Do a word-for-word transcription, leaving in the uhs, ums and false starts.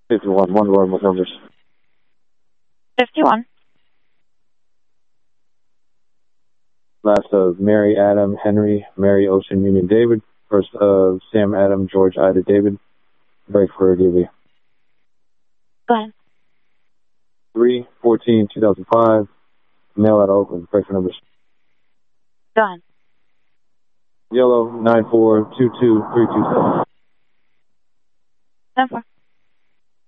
fifty-one, one word with numbers. fifty-one. Last of Mary, Adam, Henry, Mary, Ocean, Union, David. First of Sam, Adam, George, Ida, David. Break for D V. Go ahead. three fourteen two thousand five. Mail out of Oakland. Break for numbers. Go ahead. Yellow, nine four two two three two seven. ten four.